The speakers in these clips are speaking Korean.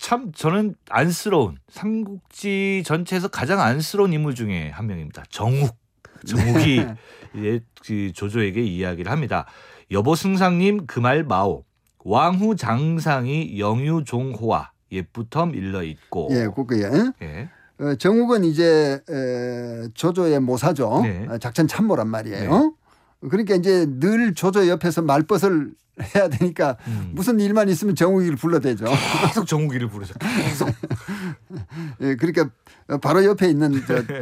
참 저는 안쓰러운 삼국지 전체에서 가장 안쓰러운 인물 중에 한 명입니다. 정욱이 이제 그 조조에게 이야기를 합니다. 여보 승상님 그 말 마오. 왕후 장상이 영유종호와 옛부터 일러 있고. 예, 그거에. 예. 정욱은 이제 조조의 모사죠. 네. 작전 참모란 말이에요. 그러니까 이제 늘 조조 옆에서 말벗을 해야 되니까 무슨 일만 있으면 정욱이를 불러대죠. 계속 정욱이를 부르죠. 계속. 예, 그러니까 바로 옆에 있는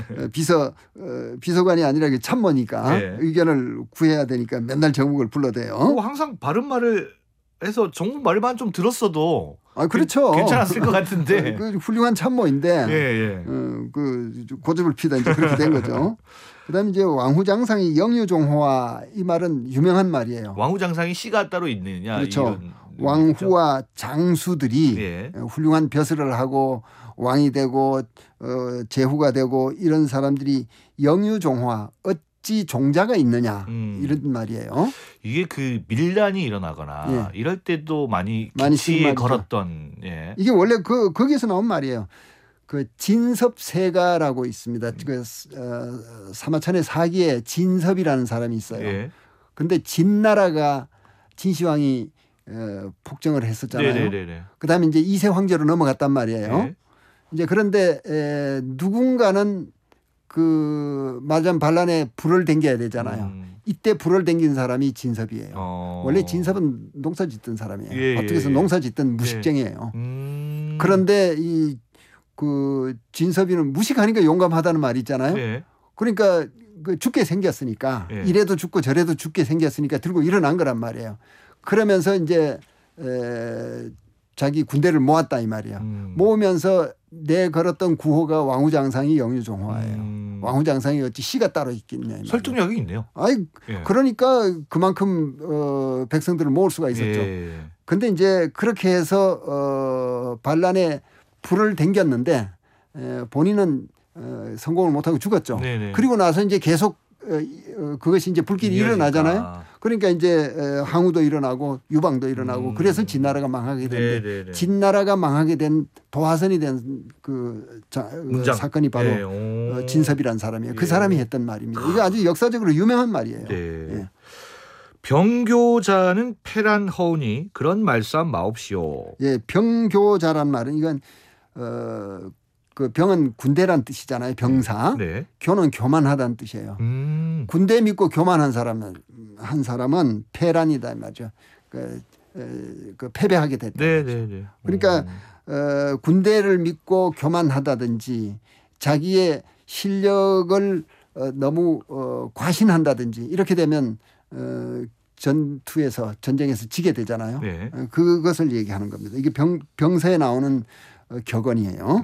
비서관이 아니라 참모니까 네. 의견을 구해야 되니까 맨날 정욱을 불러대요. 항상 바른 말을 해서 정욱 말만 좀 들었어도 그렇죠. 괜찮았을 것 같은데. 그 훌륭한 참모인데 예. 그 고집을 피다 이제 그렇게 된 거죠. 그다음에 이제 왕후장상이 영유종호와 이 말은 유명한 말이에요. 왕후장상이 씨가 따로 있느냐. 그렇죠. 이런 왕후와 장수들이 예. 훌륭한 벼슬을 하고 왕이 되고 제후가 되고 이런 사람들이 영유종호와 어찌 종자가 있느냐 이런 말이에요. 이게 그 밀란이 일어나거나 이럴 때도 많이 기치에 걸었던. 예. 이게 원래 거기에서 나온 말이에요. 그 진섭세가라고 있습니다. 그 사마천의 사기에 진섭이라는 사람이 있어요. 그런데 진나라가 진시황이 폭정을 했었잖아요. 그다음에 이제 이세 황제로 넘어갔단 말이에요. 이제 그런데 누군가는 그 마장 반란에 불을 댕겨야 되잖아요. 이때 불을 댕긴 사람이 진섭이에요. 원래 진섭은 농사 짓던 사람이에요. 어떻게서 농사 짓던 무식쟁이에요. 그런데 그 진섭이는 무식하니까 용감하다는 말이 있잖아요. 그러니까 그 죽게 생겼으니까 이래도 죽고 저래도 죽게 생겼으니까 들고 일어난 거란 말이에요. 그러면서 이제 자기 군대를 모았다 이 말이에요. 모으면서 내걸었던 구호가 왕후장상이 영유종호예요. 왕후장상이 어찌 씨가 따로 있겠냐. 설득력이 있네요. 그러니까 그만큼 백성들을 모을 수가 있었죠. 그런데 이제 그렇게 해서 반란에 불을 댕겼는데 본인은 성공을 못하고 죽었죠. 그리고 나서 이제 계속 그것이 이제 불길이 일어나잖아요. 그러니까 이제 항우도 일어나고 유방도 일어나고 그래서 진나라가 망하게 됐는데 진나라가 망하게 된 도화선이 된 그 사건이 바로 진섭이라는 사람이에요. 그 사람이 했던 말입니다. 이거 아주 역사적으로 유명한 말이에요. 병교자는 패란 허우니 그런 말싸움 마옵시오. 예, 병교자란 말은 이건 그 병은 군대란 뜻이잖아요. 병사. 교는 교만하다는 뜻이에요. 군대 믿고 교만한 사람은 패란이다 말이죠. 그 패배하게 됐다. 그러니까 군대를 믿고 교만하다든지 자기의 실력을 너무 과신한다든지 이렇게 되면 전쟁에서 지게 되잖아요. 그것을 얘기하는 겁니다. 이게 병서에 나오는 격언이에요.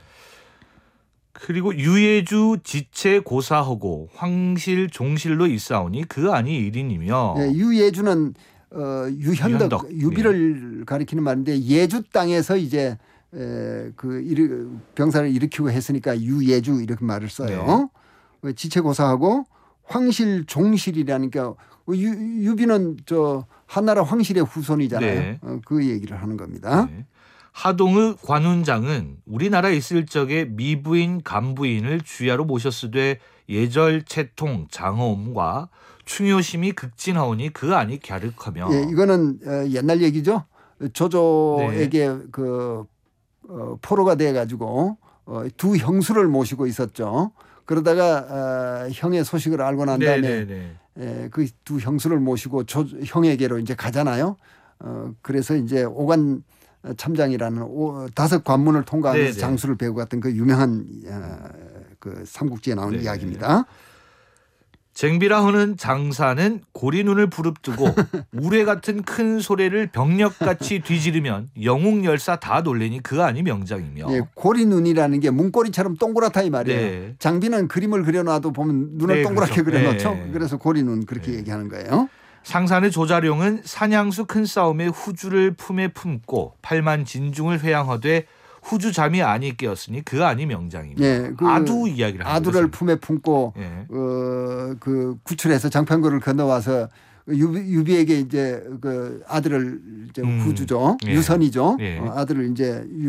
그리고 유예주 지체 고사하고 황실 종실로 있사오니 그 아니 일인이며. 유예주는 유현덕 유비를 가리키는 말인데 예주 땅에서 이제 그 병사를 일으키고 했으니까 유예주 이렇게 말을 써요. 지체 고사하고 황실 종실이라니까 유비는 저 한나라 황실의 후손이잖아요. 그 얘기를 하는 겁니다. 하동의 관운장은 우리나라에 있을 적에 미부인 간부인을 주야로 모셨으되 예절 채통 장엄과 충효심이 극진하오니 그 아니 갸륵하며. 이거는 옛날 얘기죠. 조조에게 그 포로가 돼 가지고 두 형수를 모시고 있었죠. 그러다가 형의 소식을 알고 난 다음에 그 두 형수를 모시고 형에게로 이제 가잖아요. 그래서 이제 오간 참장이라는 5 관문을 통과하면서 장수를 배우고 갔던 그 유명한 그 삼국지에 나오는 이야기입니다. 쟁비라 하는 장사는 고리 눈을 부릅뜨고 우레 같은 큰 소리를 병력같이 뒤지르면 영웅열사 다 놀래니 그 아니 명장이며. 고리 눈이라는 게 문고리처럼 동그랗다 이 말이에요. 장비는 그림을 그려놔도 보면 눈을 동그랗게 그려놓죠. 그래서 고리 눈 그렇게 얘기하는 거예요. 상산의 조자룡은 사냥수 큰 싸움에 후주를 품에 품고 팔만 진중을 회양하되 후주 잠이 아니 깨었으니 그 아니 명장입니다. 그 아두 이야기를 아두를 품에 품고 그 구출해서 장편고를 건너와서 유비에게 이제 그 아들을 이제 후주죠. 유선이죠. 아들을 이제